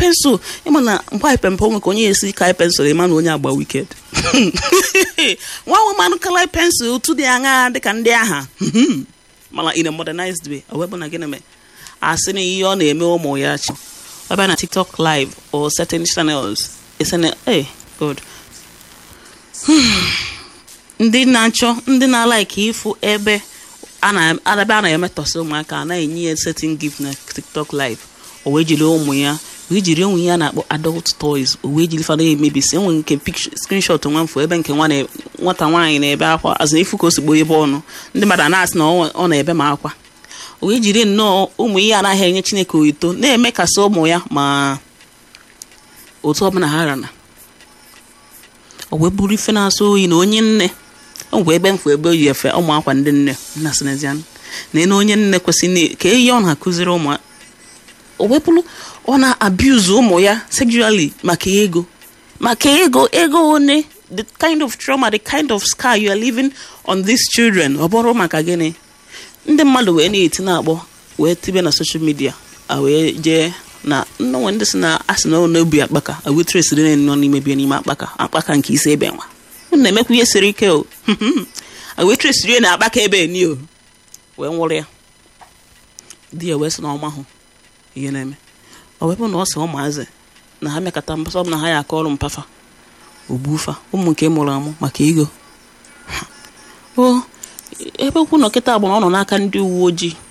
pencil ịmana mgbe pempe onwe ka onye esi kai pencil ịma na onye agba wicked nwa woman kalai pencil otu dị anya dịka ndị agha mana in a modernized way owebụ na gịnị mee asị na ihe ọ na-eme ụmụ ya chi ebe na TikTok live or certain channels isene good ndị na-achọ ndị na-like ifu ebe a na-emetọsị ụmụaka a na-enye ya certain gift na TikTok live o wee jiri ụmụ ya wee jiri onwe ya na-akpọ adult toys o wee jiri fada emebisi enwe nke screenshot nwa ebe nke nwata nwaanyị na-ebe akwa azụ ifu ka o sigbo ebe ọnụ ndị mmadụ na-asị na ọ na-ebe ma akwa o wee jiri nnọọ ụmụ ya anaghị enye Chineke oito na-eme kasị ụmụ ya ma otu ọbụla ha rana o wee buru ife na-asọ oyi na onye nne ngwa ebe mfu ebe oyi efe ụmụ akwa ndị nne na Senezian na onye nne kwesịrị ka ihe ọ na-akụziri ụmụ o wepụrụ ọ na-abuse ụmụ ya sexually maka ego one the kind of trauma, the kind of scar you are leaving on these children ọ bụrụ maka gịnị ndị mmadụ wee na-eti na-akpọ wee tibe na social media wee jee na nnọọ ndị si na asị na ọ na-ebu akpaka wee trace dị nọ n'ime bie n'ime akpaka nke isi ebe nwa na-emekwa ihe siri ike o wee trace na akpaka ebe ni o wee nwụrụ ya di ya wee sị na ọma hụ ihe na-eme ọ wepụ na ọ sị ụmụazị na ha mekata mbasa na ha ya aka ọrụ mpafa ogbufa ụmụ nke mụrụ amụ maka ego ebe okwu nọ kịta agbụrụ ọ nọ n'aka ndị uwe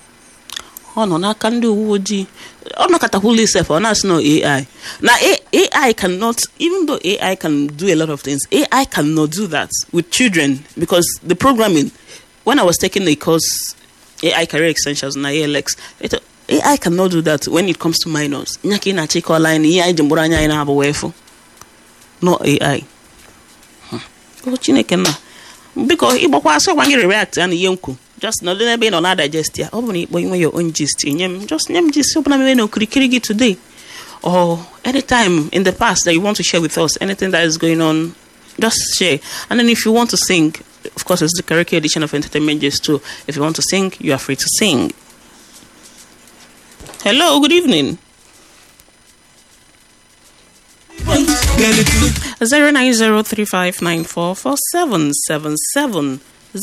ojii ọ nọkọtakwula isef ọ na-asị na AI na AI cannot, even though AI can do a lot of things, AI cannot do that with children because the programming, when I was taking a course AI career extensions na ALX, AI cannot do that when it comes to minors. Nyaki na check online AI jembura anya ina abo wefu. No AI. Oh Chineke na. Because ibokwa so wangi react and yenku. Just no dey be no na digest ya. Obu ni igbo your own gist. Nyem gist open me no kirikirigi today. Or anytime in the past that you want to share with us anything that is going on, just share. And then if you want to sing, of course it's the karaoke edition of Entertainment Gist too. If you want to sing, you are free to sing. Hello, good evening. 09035944777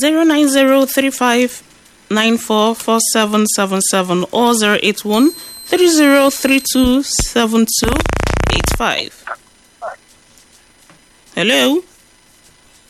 09035944777 or 08130327285. Hello.